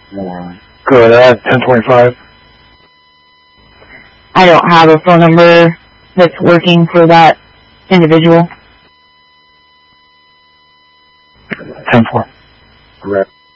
Good, 1025. I don't have a phone number that's working for that individual. 10-4. Correct.